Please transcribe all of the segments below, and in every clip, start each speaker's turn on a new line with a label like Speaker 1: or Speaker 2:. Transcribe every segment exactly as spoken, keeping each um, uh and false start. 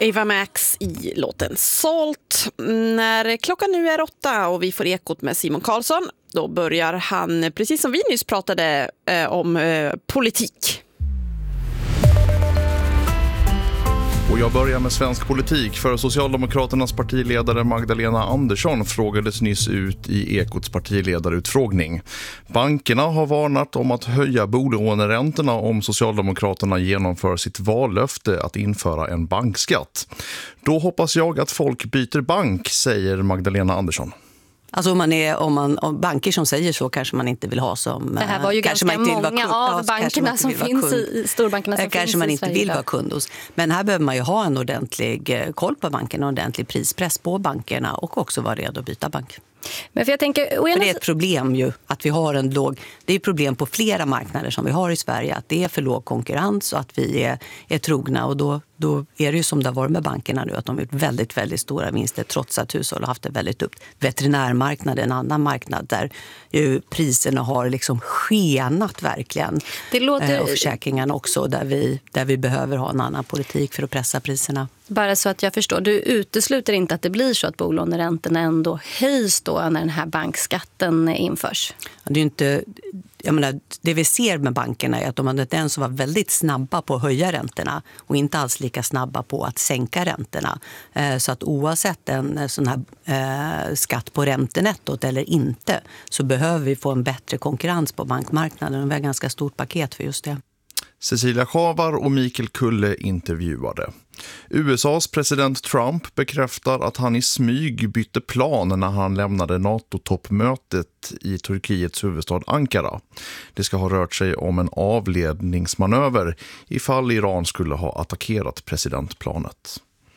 Speaker 1: Ava Max i låten Salt. När klockan nu är åtta och vi får ekot med Simon Karlsson, då börjar han, precis som vi nyss pratade eh, om eh, politik.
Speaker 2: Och jag börjar med svensk politik, för Socialdemokraternas partiledare Magdalena Andersson frågades nyss ut i Ekots partiledarutfrågning. Bankerna har varnat om att höja bolåneräntorna om Socialdemokraterna genomför sitt vallöfte att införa en bankskatt. Då hoppas jag att folk byter bank, säger Magdalena Andersson.
Speaker 3: Alltså om man är om man om banker som säger så kanske man inte vill ha som
Speaker 4: det här var ju ganska många av ja, bankerna som finns i storbankerna som
Speaker 3: kanske
Speaker 4: finns
Speaker 3: man
Speaker 4: i
Speaker 3: inte
Speaker 4: Sverige
Speaker 3: vill vara kund hos. Men här behöver man ju ha en ordentlig koll på bankerna och en ordentlig prispress på bankerna och också vara redo att byta bank.
Speaker 4: Men för jag tänker,
Speaker 3: för det är ett problem ju att vi har en låg, det är ett problem på flera marknader som vi har i Sverige, att det är för låg konkurrens och att vi är, är trogna, och då, då är det ju som det har varit med bankerna nu, att de har gjort väldigt, väldigt stora vinster trots att hushåll har haft det väldigt upp. Veterinärmarknaden, en annan marknad där ju priserna har liksom skenat verkligen.
Speaker 4: Det låter...
Speaker 3: Och försäkringarna också, där vi, där vi behöver ha en annan politik för att pressa priserna.
Speaker 4: Bara så att jag förstår, du utesluter inte att det blir så att bolåneräntorna ändå höjs då när den här bankskatten införs?
Speaker 3: Det är inte, jag menar, det vi ser med bankerna är att de hade den som var väldigt snabba på att höja räntorna och inte alls lika snabba på att sänka räntorna. Så att oavsett en sån här eh, skatt på räntenettot eller inte, så behöver vi få en bättre konkurrens på bankmarknaden. Vi har ett ganska stort paket för just det.
Speaker 2: Cecilia Schavar och Mikael Kulle intervjuade. U S A:s president Trump bekräftar att han i smyg bytte plan när han lämnade NATO-toppmötet i Turkiets huvudstad Ankara. Det ska ha rört sig om en avledningsmanöver ifall Iran skulle ha attackerat presidentplanet.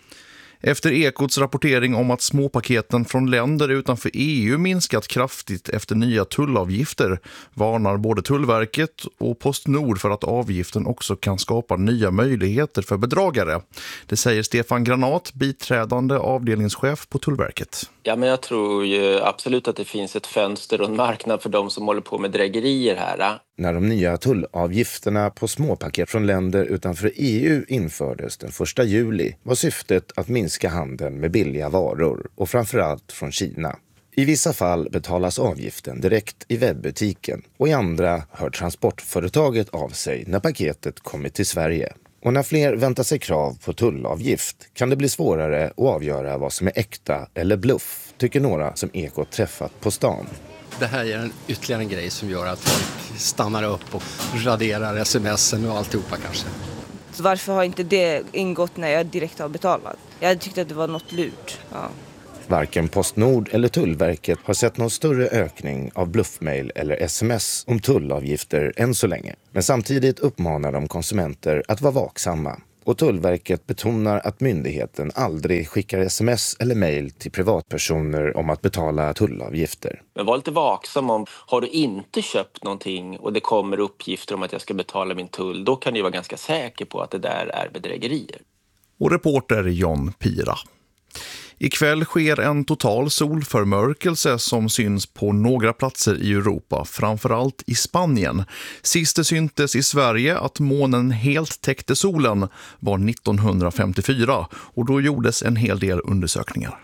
Speaker 2: Efter Ekots rapportering om att småpaketen från länder utanför E U minskat kraftigt efter nya tullavgifter varnar både Tullverket och Postnord för att avgiften också kan skapa nya möjligheter för bedragare. Det säger Stefan Granat, biträdande avdelningschef på Tullverket.
Speaker 5: Ja, men jag tror ju absolut att det finns ett fönster och en marknad för de som håller på med drägerier här.
Speaker 6: När de nya tullavgifterna på småpaket från länder utanför E U infördes den första juli var syftet att minska handeln med billiga varor och framförallt från Kina. I vissa fall betalas avgiften direkt i webbutiken och i andra hör transportföretaget av sig när paketet kommit till Sverige. Och när fler väntar sig krav på tullavgift kan det bli svårare att avgöra vad som är äkta eller bluff, tycker några som Ekot träffat på stan.
Speaker 7: Det här är en ytterligare en grej som gör att folk stannar upp och raderar sms'en och alltihopa kanske.
Speaker 8: Så varför har inte det ingått när jag direkt har betalat? Jag tyckte att det var något lurt. Ja.
Speaker 6: Varken Postnord eller Tullverket har sett någon större ökning av bluffmail eller sms om tullavgifter än så länge. Men samtidigt uppmanar de konsumenter att vara vaksamma. Och Tullverket betonar att myndigheten aldrig skickar sms eller mejl till privatpersoner om att betala tullavgifter.
Speaker 5: Men var lite vaksam om, har du inte köpt någonting och det kommer uppgifter om att jag ska betala min tull, då kan du vara ganska säker på att det där är bedrägerier.
Speaker 2: Och reporter John Pira. Ikväll sker en total solförmörkelse som syns på några platser i Europa, framförallt i Spanien. Sist det syntes i Sverige att månen helt täckte solen var nittonhundrafemtiofyra och då gjordes en hel del undersökningar.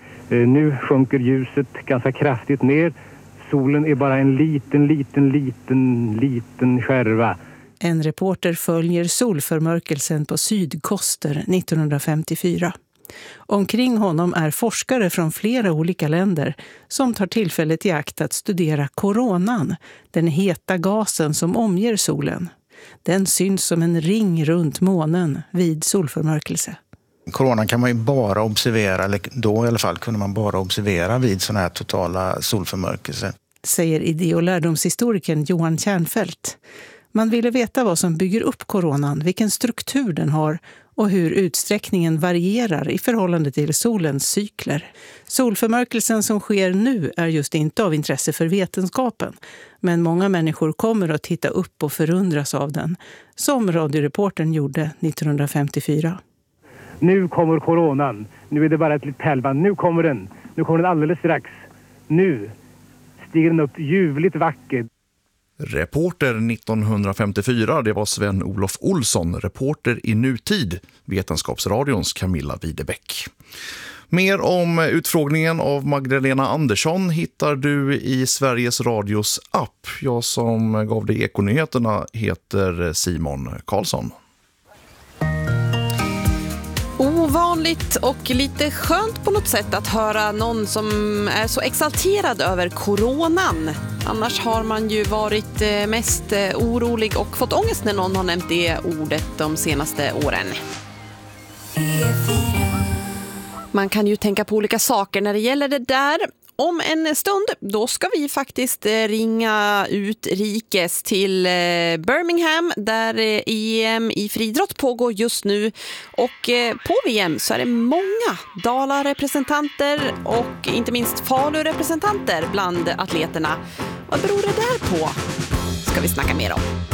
Speaker 9: Nu sjunker ljuset ganska kraftigt ner. Solen är bara en liten, liten, liten, liten skärva.
Speaker 10: En reporter följer solförmörkelsen på Sydkoster nittonhundrafemtiofyra. Omkring honom är forskare från flera olika länder som tar tillfället i akt att studera koronan, den heta gasen som omger solen. Den syns som en ring runt månen vid solförmörkelse.
Speaker 11: Coronan kan man ju bara observera, eller då i alla fall kunde man bara observera vid sådana här totala solförmörkelser.
Speaker 10: Säger idé- och lärdomshistorikern Johan Kärnfält. Man ville veta vad som bygger upp koronan, vilken struktur den har och hur utsträckningen varierar i förhållande till solens cykler. Solförmörkelsen som sker nu är just inte av intresse för vetenskapen, men många människor kommer att titta upp och förundras av den, som radioreportern gjorde nittonhundrafemtiofyra.
Speaker 9: Nu kommer coronan. Nu är det bara ett litet pärlband. Nu kommer den. Nu kommer den alldeles strax. Nu stiger den upp ljuvligt vackert.
Speaker 2: Reporter nittonhundrafemtiofyra, det var Sven-Olof Olsson. Reporter i nutid, Vetenskapsradions Camilla Widebäck. Mer om utfrågningen av Magdalena Andersson hittar du i Sveriges Radios app. Jag som gav dig Ekonyheterna heter Simon Karlsson.
Speaker 1: Ovanligt och lite skönt på något sätt att höra någon som är så exalterad över coronan. Annars har man ju varit mest orolig och fått ångest när någon har nämnt det ordet de senaste åren. Man kan ju tänka på olika saker när det gäller det där. Om en stund, då ska vi faktiskt ringa ut rikes till Birmingham där E M i friidrott pågår just nu. Och på V M så är det många Dala-representanter och inte minst Falu-representanter bland atleterna. Vad beror det där på? Ska vi snacka mer om.